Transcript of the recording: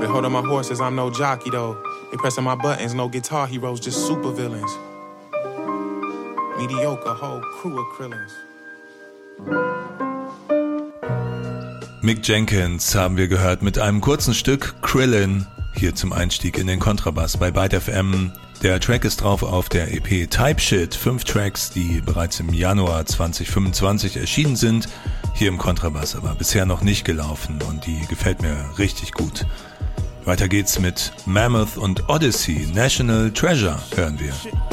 They holding my horses, I'm no jockey though. They pressing my buttons, no guitar heroes, just super villains. Mediocre whole crew of Krillins. Mick Jenkins haben wir gehört mit einem kurzen Stück Krillin, hier zum Einstieg in den Kontrabass bei Byte FM. Der Track ist drauf auf der EP Type Shit, 5 Tracks, die bereits im Januar 2025 erschienen sind, hier im Kontrabass, aber bisher noch nicht gelaufen und die gefällt mir richtig gut. Weiter geht's mit Mammoth und Odyssey, National Treasure hören wir.